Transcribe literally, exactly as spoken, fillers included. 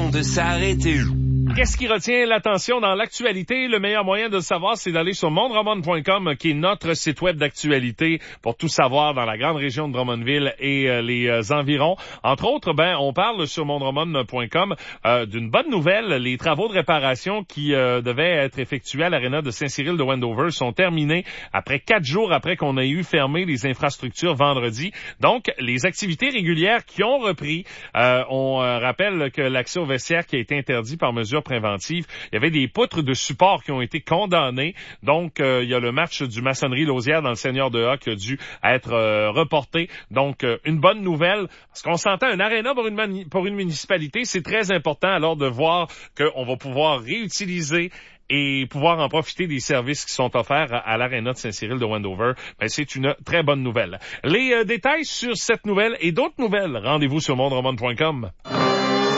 de s'arrêter. Qu'est-ce qui retient l'attention dans l'actualité? Le meilleur moyen de le savoir, c'est d'aller sur monde roman point com, qui est notre site web d'actualité pour tout savoir dans la grande région de Drummondville et euh, les euh, environs. Entre autres, ben, on parle sur monde roman point com euh, d'une bonne nouvelle. Les travaux de réparation qui euh, devaient être effectués à l'aréna de Saint-Cyril de Wendover sont terminés après quatre jours après qu'on ait eu fermé les infrastructures vendredi. Donc, les activités régulières qui ont repris, euh, on euh, rappelle que l'accès au vestiaire qui a été interdit par mesure préventive. Il y avait des poutres de support qui ont été condamnées. Donc, euh, il y a le match du Maçonnerie-Lausière dans le Seigneur de A qui a dû être euh, reporté. Donc, euh, une bonne nouvelle. Parce qu'on s'entend, un aréna pour une, mani- pour une municipalité, c'est très important alors de voir qu'on va pouvoir réutiliser et pouvoir en profiter des services qui sont offerts à, à l'aréna de Saint-Cyril de Wendover. Ben, c'est une très bonne nouvelle. Les euh, détails sur cette nouvelle et d'autres nouvelles, rendez-vous sur monde roman point com.